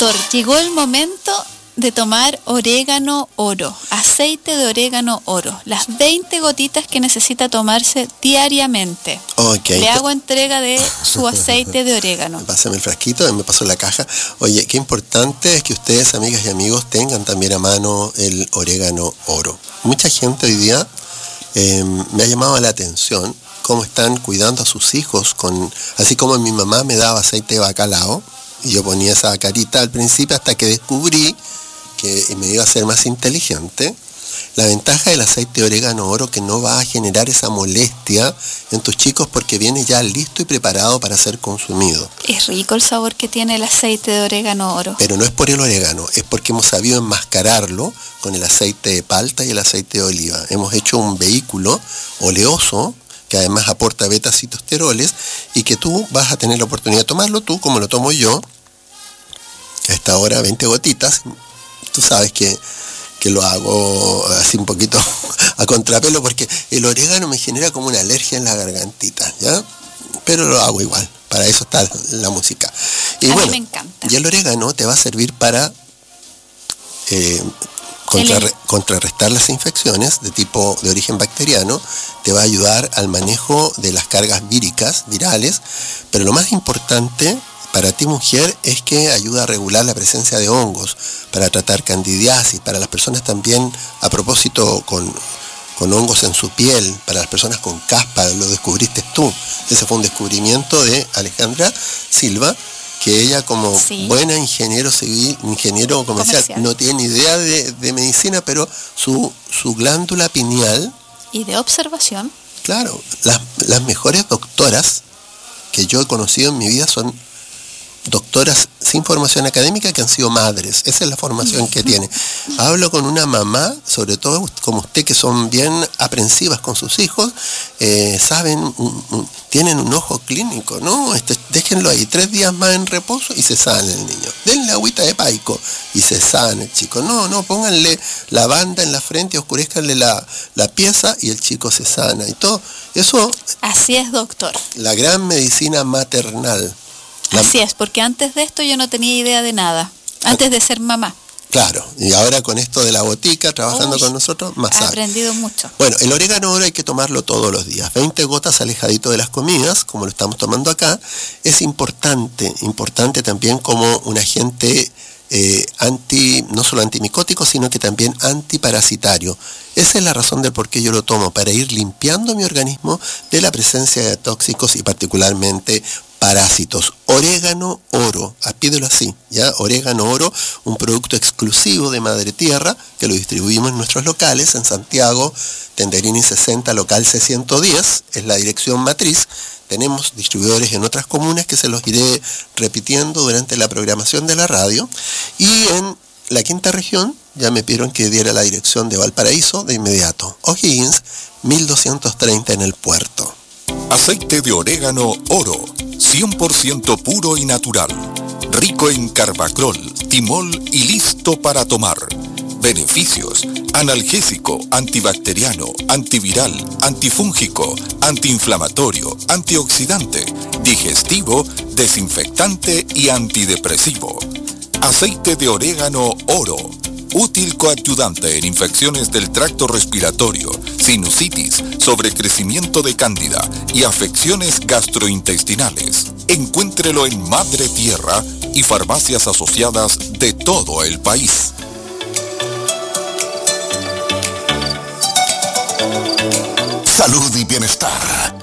Doctor, llegó el momento de tomar orégano oro, aceite de orégano oro, las 20 gotitas que necesita tomarse diariamente. Okay. Le hago entrega de su aceite de orégano. Pásame el frasquito, me pasó la caja. Oye, qué importante es que ustedes, amigas y amigos, tengan también a mano el orégano oro. Mucha gente hoy día me ha llamado la atención cómo están cuidando a sus hijos, así como mi mamá me daba aceite de bacalao, y yo ponía esa carita al principio hasta que descubrí que me iba a ser más inteligente. La ventaja del aceite de orégano oro que no va a generar esa molestia en tus chicos porque viene ya listo y preparado para ser consumido. Es rico el sabor que tiene el aceite de orégano oro. Pero no es por el orégano, es porque hemos sabido enmascararlo con el aceite de palta y el aceite de oliva. Hemos hecho un vehículo oleoso que además aporta beta-citosteroles y que tú vas a tener la oportunidad de tomarlo tú como lo tomo yo. A esta hora 20 gotitas. Tú sabes que lo hago así un poquito a contrapelo porque el orégano me genera como una alergia en la gargantita, ¿ya? Pero lo hago igual, para eso está la música. Y a bueno, mí me encanta. Y el orégano te va a servir para contrarrestar las infecciones de tipo de origen bacteriano, te va a ayudar al manejo de las cargas virales, pero lo más importante para ti, mujer, es que ayuda a regular la presencia de hongos, para tratar candidiasis, para las personas también, a propósito, con hongos en su piel, para las personas con caspa, lo descubriste tú. Ese fue un descubrimiento de Alejandra Silva, que ella como buena ingeniero civil, ingeniero comercial, no tiene idea de medicina, pero su glándula pineal... Y de observación. Claro, las mejores doctoras que yo he conocido en mi vida son doctoras sin formación académica que han sido madres. Esa es la formación que tiene. Hablo con una mamá, sobre todo como usted, que son bien aprensivas con sus hijos, saben, tienen un ojo clínico, ¿no? Déjenlo ahí 3 días más en reposo y se sana el niño. Denle agüita de paico y se sana el chico. No, pónganle lavanda en la frente, oscurezcanle la pieza y el chico se sana. Y todo eso... Así es, doctor. La gran medicina maternal. Así es, porque antes de esto yo no tenía idea de nada, antes de ser mamá. Claro, y ahora con esto de la botica, trabajando con nosotros, más he aprendido mucho. Bueno, el orégano oro hay que tomarlo todos los días, 20 gotas alejadito de las comidas, como lo estamos tomando acá. Es importante también como un agente no solo antimicótico, sino que también antiparasitario. Esa es la razón del por qué yo lo tomo, para ir limpiando mi organismo de la presencia de tóxicos y particularmente parásitos. Orégano oro, pídelo así, ¿ya? Orégano oro, un producto exclusivo de Madre Tierra, que lo distribuimos en nuestros locales, en Santiago, Tenderini 60, local C110, es la dirección matriz. Tenemos distribuidores en otras comunas que se los iré repitiendo durante la programación de la radio. Y en la quinta región, ya me pidieron que diera la dirección de Valparaíso de inmediato. O'Higgins, 1230 en el puerto. Aceite de orégano oro, 100% puro y natural. Rico en carbacrol, timol y listo para tomar. Beneficios: analgésico, antibacteriano, antiviral, antifúngico, antiinflamatorio, antioxidante, digestivo, desinfectante y antidepresivo. Aceite de orégano oro, útil coadyuvante en infecciones del tracto respiratorio, sinusitis, sobrecrecimiento de cándida y afecciones gastrointestinales. Encuéntrelo en Madre Tierra y farmacias asociadas de todo el país. Salud y bienestar.